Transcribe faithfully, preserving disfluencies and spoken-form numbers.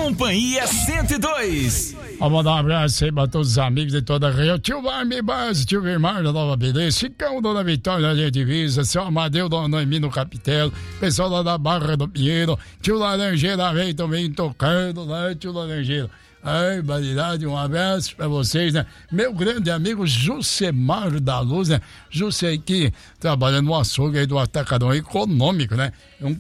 Companhia cento e dois. Vou mandar um abraço aí pra todos os amigos de toda a região. Tio Varme Base, tio Vilmar da Nova Beleza, Chicão, Dona Vitória da Linha Divisa, seu Amadeu, Dona Noemi no Capitelo, pessoal lá da Barra do Pinheiro, tio Laranjeira veio também tocando, né, tio Laranjeira. Ai, validade, um abraço pra vocês, né? Meu grande amigo Jusemar da Luz, né? José aqui, trabalhando no açougue aí do Atacadão Econômico, né? Um